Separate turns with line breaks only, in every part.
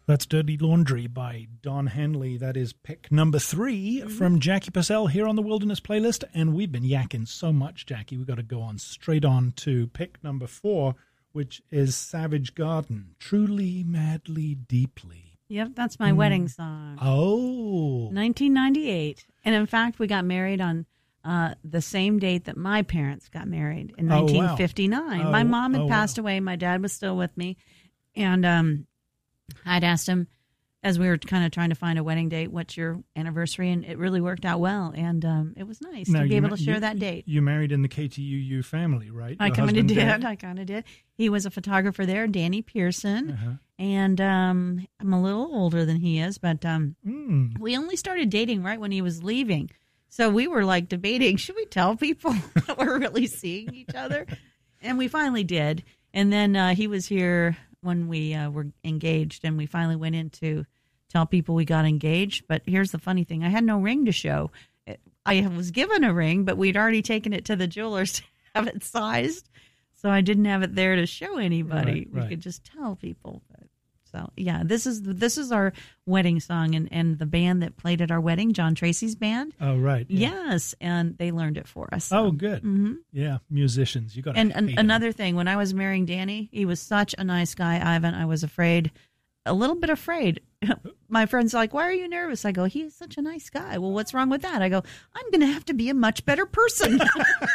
That's Dirty Laundry by Don Henley. That is pick number 3 from Jackie Purcell here on the Wilderness Playlist. And we've been yakking so much, Jackie. We've got to go on straight on to pick number 4, which is Savage Garden, Truly, Madly, Deeply.
Yep, that's my wedding song.
Oh.
1998. And in fact, we got married on the same date that my parents got married in 1959.
Wow.
My mom had passed away. My dad was still with me. And I'd asked him, as we were kind of trying to find a wedding date, what's your anniversary? And it really worked out well. And it was nice to be able to share that date.
You married in the KTUU family, right?
I kind of did. He was a photographer there, Danny Pearson. And I'm a little older than he is, but we only started dating right when he was leaving. So we were like debating, should we tell people that we're really seeing each other? And we finally did. And then he was here when we were engaged, and we finally went in to tell people we got engaged. But here's the funny thing. I had no ring to show. I was given a ring, but we'd already taken it to the jeweler's to have it sized. So I didn't have it there to show anybody.
Right.
We could just tell people. So, yeah, this is our wedding song, and the band that played at our wedding, John Tracy's band.
Oh, right. Yeah.
Yes, and they learned it for us. So.
Oh, good. Yeah, musicians. You got to.
And another thing, when I was marrying Danny, he was such a nice guy, Ivan. I was afraid, a little bit afraid. My friend's like, "Why are you nervous?" I go, "He is such a nice guy." Well, what's wrong with that? I go, "I'm going to have to be a much better person."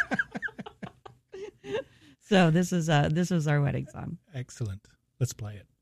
So this is our wedding song.
Excellent. Let's play it.